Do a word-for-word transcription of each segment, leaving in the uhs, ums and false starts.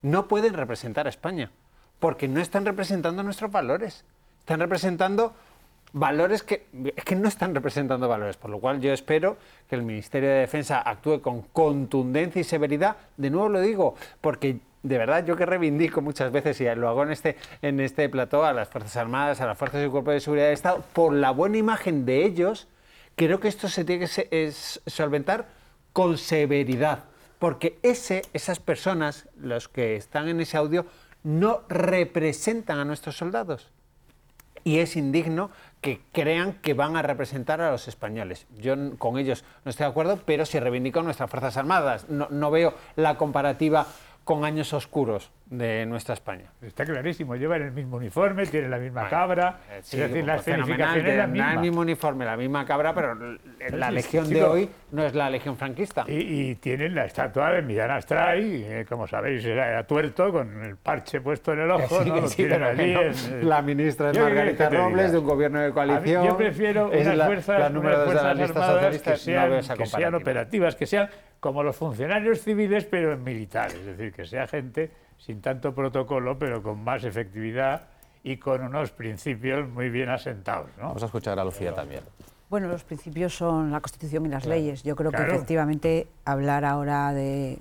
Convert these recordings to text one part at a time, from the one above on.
no pueden representar a España, porque no están representando nuestros valores. Están representando valores que, es que no están representando valores, por lo cual yo espero que el Ministerio de Defensa actúe con contundencia y severidad. De nuevo lo digo, porque de verdad yo que reivindico muchas veces, y lo hago en este, en este plató, a las Fuerzas Armadas, a las Fuerzas y Cuerpos de Seguridad del Estado, por la buena imagen de ellos, creo que esto se tiene que se, es, solventar con severidad, porque ese, esas personas, los que están en ese audio, no representan a nuestros soldados. Y es indigno que crean que van a representar a los españoles. Yo con ellos no estoy de acuerdo, pero sí reivindico nuestras Fuerzas Armadas. No, no veo la comparativa con años oscuros de nuestra España. Está clarísimo, llevan el mismo uniforme, tienen la misma bueno, cabra, eh, sí, es decir, la pues escenificación es la misma. No el mismo uniforme, la misma cabra, pero la sí, legión sí, de hoy no es la legión franquista. Y, y tienen la estatua de Millán Astray, eh, como sabéis, era tuerto, con el parche puesto en el ojo, sí, ¿no? Lo sí, tienen allí. No. En, la ministra es Margarita Robles, de un gobierno de coalición. Mí, yo prefiero es unas la, fuerzas, la número unas fuerzas de la lista armadas que sean, no que sean operativas, que sean como los funcionarios civiles, pero en militares, es decir, que sea gente sin tanto protocolo, pero con más efectividad y con unos principios muy bien asentados, ¿no? Vamos a escuchar a Lucía pero, también. Bueno, los principios son la Constitución y las claro, leyes. Yo creo claro. que efectivamente hablar ahora de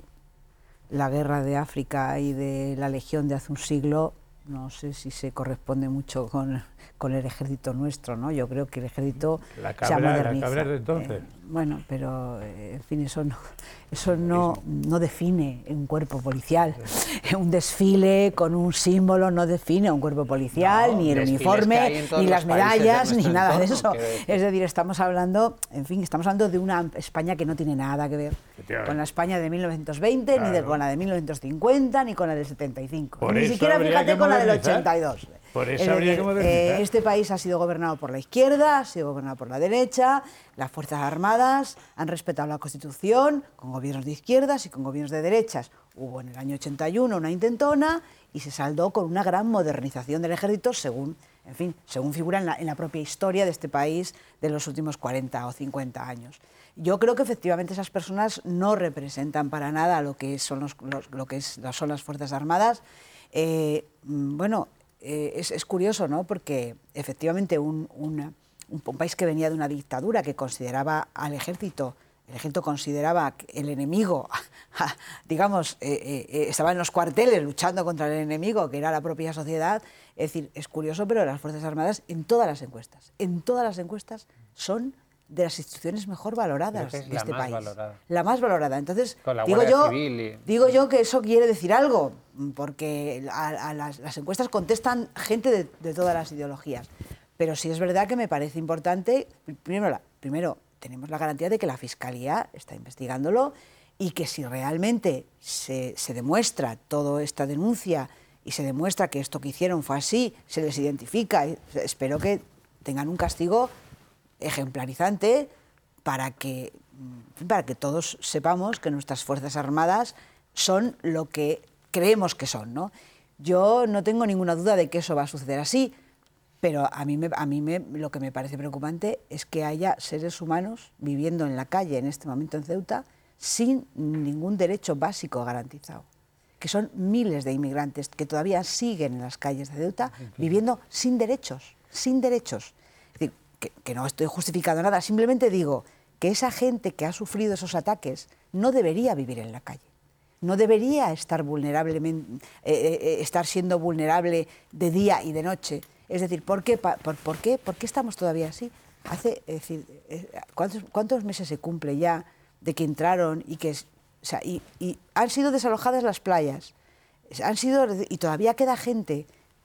la guerra de África y de la Legión de hace un siglo, no sé si se corresponde mucho con, con el ejército nuestro, ¿no? Yo creo que el ejército la cabra, se moderniza. La cabra de entonces. Eh, bueno, pero eh, en fin, eso no, eso no, no define un cuerpo policial. Un desfile con un símbolo no define un cuerpo policial, no, ni el uniforme, ni las medallas, ni nada de eso. Es decir, estamos hablando, en fin, estamos hablando de una España que no tiene nada que ver con la España de mil novecientos veinte, claro. ni de, con la de mil novecientos cincuenta, ni con la del setenta y cinco. Por ni siquiera, fíjate, con la del ochenta y dos. Por eso es habría decir, que modernizar. Eh, este país ha sido gobernado por la izquierda, ha sido gobernado por la derecha, las Fuerzas Armadas han respetado la Constitución con gobiernos de izquierdas y con gobiernos de derechas. Hubo en el año ochenta y uno una intentona y se saldó con una gran modernización del ejército según, en fin, según figura en la, en la propia historia de este país de los últimos cuarenta o cincuenta años. Yo creo que efectivamente esas personas no representan para nada lo que son, los, los, lo que es, son las Fuerzas Armadas. Eh, bueno, eh, es, es curioso, ¿no? Porque efectivamente un, una, un, un país que venía de una dictadura que consideraba al ejército, el ejército consideraba el enemigo, digamos, eh, eh, estaba en los cuarteles luchando contra el enemigo, que era la propia sociedad. Es decir, es curioso, pero las Fuerzas Armadas en todas las encuestas, en todas las encuestas son de las instituciones mejor valoradas de este país. Valorada. La más valorada. Entonces, digo yo, y... digo yo que eso quiere decir algo, porque a, a las, las encuestas contestan gente de, de todas las ideologías. Pero sí es verdad que me parece importante, primero, la, primero tenemos la garantía de que la Fiscalía está investigándolo y que si realmente se, se demuestra toda esta denuncia y se demuestra que esto que hicieron fue así, se les identifica, espero que tengan un castigo ejemplarizante para que, para que todos sepamos que nuestras Fuerzas Armadas son lo que creemos que son, ¿no? Yo no tengo ninguna duda de que eso va a suceder así, pero a mí, me, a mí me, lo que me parece preocupante es que haya seres humanos viviendo en la calle en este momento en Ceuta sin ningún derecho básico garantizado, que son miles de inmigrantes que todavía siguen en las calles de Ceuta viviendo sin derechos, sin derechos. Que, que no estoy justificando nada, simplemente digo que esa gente que ha sufrido esos ataques no debería vivir en la calle, no debería estar, vulnerablemente, eh, eh, estar siendo vulnerable de día y de noche. Es decir, ¿por qué, por, por qué, por qué estamos todavía así? Hace, es decir, ¿cuántos, ¿cuántos meses se cumple ya de que entraron y que, o sea, y, y han sido desalojadas las playas, han sido, y todavía queda gente?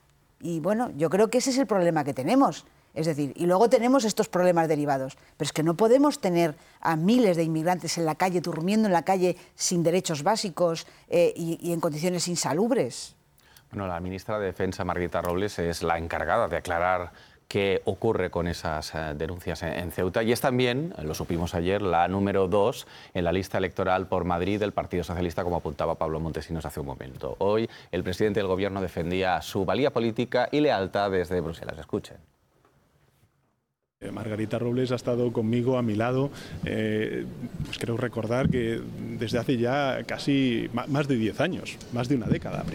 Y bueno, yo creo que ese es el problema que tenemos. Es decir, y luego tenemos estos problemas derivados, pero es que no podemos tener a miles de inmigrantes en la calle, durmiendo en la calle sin derechos básicos eh, y, y en condiciones insalubres. Bueno, la ministra de Defensa, Margarita Robles, es la encargada de aclarar qué ocurre con esas eh, denuncias en, en Ceuta y es también, lo supimos ayer, la número dos en la lista electoral por Madrid del Partido Socialista, como apuntaba Pablo Montesinos hace un momento. Hoy el presidente del Gobierno defendía su valía política y lealtad desde Bruselas. Escuchen. Margarita Robles ha estado conmigo a mi lado, eh, pues creo recordar que desde hace ya casi más de diez años, más de una década.